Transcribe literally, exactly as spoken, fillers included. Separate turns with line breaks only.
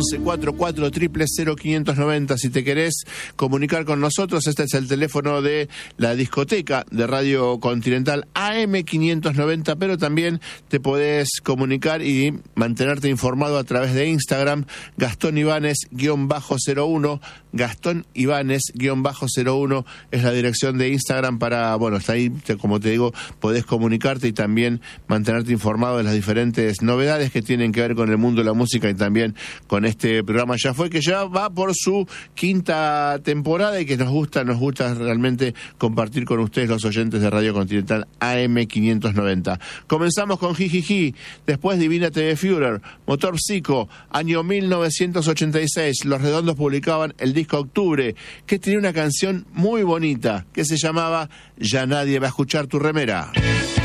once cuarenta y cuatro, cero cero cero, quinientos noventa. Si te querés comunicar con nosotros, este es el teléfono de la discoteca de Radio Continental A M quinientos noventa, pero también te podés comunicar y mantenerte informado a través de Instagram, Gastón Ibáñez guión bajo cero uno, Gastón Ibáñez guión bajo cero uno es la dirección de Instagram para, bueno, está ahí, te, como te digo, podés comunicarte y también mantenerte informado de las diferentes novedades que tienen que ver con el mundo de la música y también con este programa Ya Fue, que ya va por su quinta temporada y que nos gusta, nos gusta realmente compartir con ustedes, los oyentes de Radio Continental A M quinientos noventa. Comenzamos con Jijiji, después Divina T V Führer, Motor Psico, año mil novecientos ochenta y seis, Los Redondos publicaban el disco Octubre, que tenía una canción muy bonita, que se llamaba Ya nadie va a escuchar tu remera.